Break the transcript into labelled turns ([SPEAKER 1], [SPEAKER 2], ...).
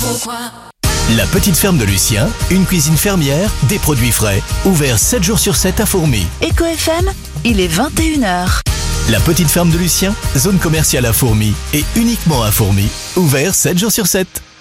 [SPEAKER 1] La petite ferme de Lucien, une cuisine fermière, des produits frais, ouvert 7 jours sur 7 à Fourmies.
[SPEAKER 2] Eco FM, il est 21h.
[SPEAKER 1] La petite ferme de Lucien, zone commerciale à Fourmies et uniquement à Fourmies, ouvert 7 jours sur 7.